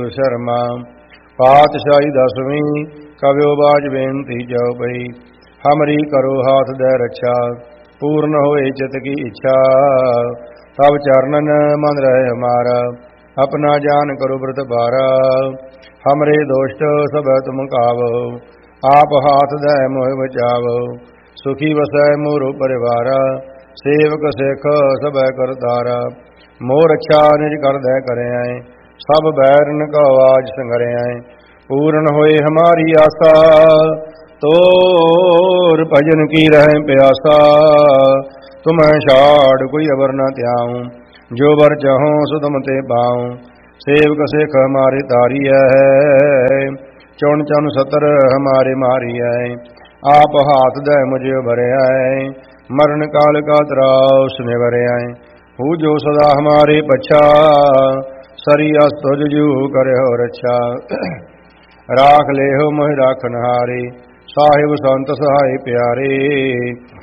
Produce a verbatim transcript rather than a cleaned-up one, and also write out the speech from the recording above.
शर्मा पातशाही दसवीं कव्यो बाज बेनती जाओ पई। हमरी करो हाथ दे रक्षा पूर्ण होए चित की इच्छा। तब चरणन मन रहे हमारा अपना जान करो व्रत बारा। हमरे दोष्ट सब तुम कावो आप हाथ दे मोह बचावो। सुखी वसै मोरो परिवारा सेवक सिख सब करतारा। मोह रक्षा निज कर दे करे आए सब बैरन को आज संघरे आए। पूर्ण होए हमारी आशा तोर भजन की रहे प्यासा। तुम्हें छाड़ कोई अबर न त्याऊं जो बर चाहूं सो तुम ते पाऊं। सेवक सिख हमारे तारी है चौन चौन सतर हमारे मारी है। आप हाथ दे मुझे भरे आए मरण काल का त्राव सुने भरे आए। हूँ जो सदा हमारे पच्छा सरी अस्तुज जू करे हो रक्षा। राख ले हो मोहि राखन हारे साहिब संत सहाय प्यारे।